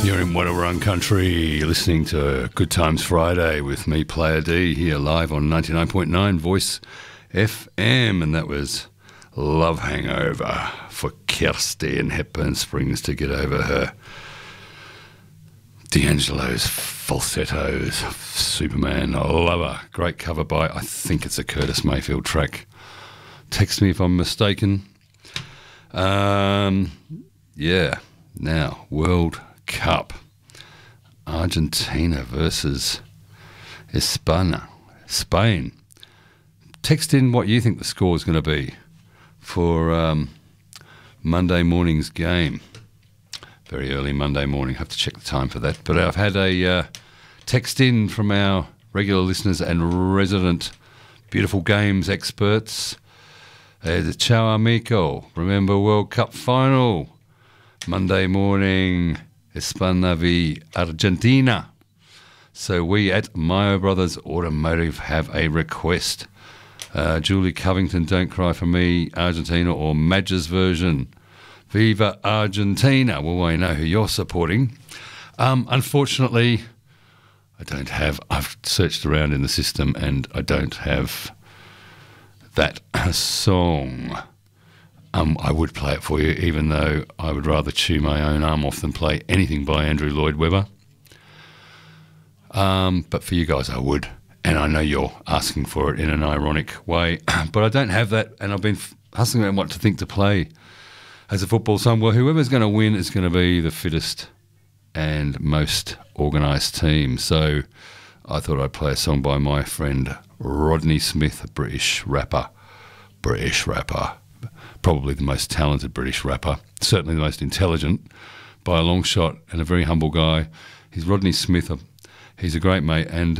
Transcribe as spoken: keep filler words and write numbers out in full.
You're in Wadawurrung Country, listening to Good Times Friday with me, Player D, here live on ninety-nine point nine Voice F M, and that was Love Hangover for Kirsty in Hepburn Springs to get over her D'Angelo's falsettos, Superman, I love her. Great cover by, I think it's a Curtis Mayfield track. Text me if I'm mistaken. Um, yeah, now, World Cup. Argentina versus España. Spain. Text in what you think the score is going to be for um, Monday morning's game. Very early Monday morning. Have to check the time for that. But I've had a uh, text in from our regular listeners and resident beautiful games experts. Uh, Ciao amico. Remember World Cup final. Monday morning, España v Argentina. So we at Myo Brothers Automotive have a request. Uh, Julie Covington, Don't Cry For Me, Argentina, or Madge's version, Viva Argentina. Well, I know who you're supporting. Um, unfortunately, I don't have, I've searched around in the system and I don't have that song. Um, I would play it for you, even though I would rather chew my own arm off than play anything by Andrew Lloyd Webber. Um, but for you guys, I would. And I know you're asking for it in an ironic way. But I don't have that, and I've been hustling around what to think to play as a football song. Well, whoever's going to win is going to be the fittest and most organised team. So I thought I'd play a song by my friend Rodney Smith, a British rapper. British rapper. Probably the most talented British rapper, certainly the most intelligent by a long shot, and a very humble guy. He's Rodney Smith. He's a great mate, and